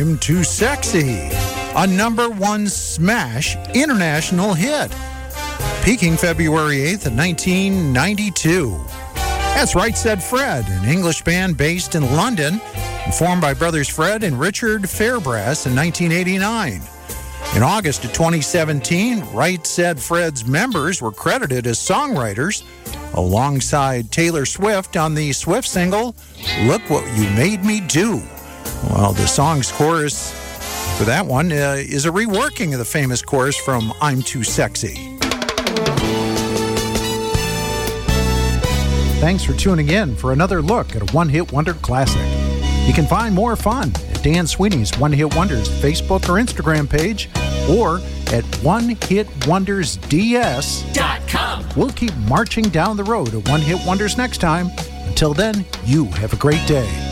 I'm Too Sexy, a #1 smash international hit, peaking February 8th of 1992. That's Right Said Fred, an English band based in London, formed by brothers Fred and Richard Fairbrass in 1989. In August of 2017, Right Said Fred's members were credited as songwriters alongside Taylor Swift on the Swift single, Look What You Made Me Do. Well, the song's chorus for that one is a reworking of the famous chorus from I'm Too Sexy. Thanks for tuning in for another look at a one-hit wonder classic. You can find more fun at Dan Sweeney's One Hit Wonders Facebook or Instagram page, or at onehitwondersds.com. We'll keep marching down the road of One Hit Wonders next time. Until then, you have a great day.